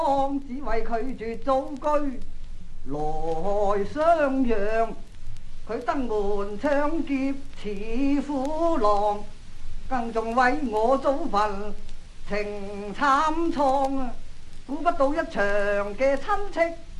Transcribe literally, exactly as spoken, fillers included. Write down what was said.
只為拒絕祖居來相讓，佢登門搶劫似虎狼，更仲為我祖墳情慘蒼啊！估不到一場嘅親戚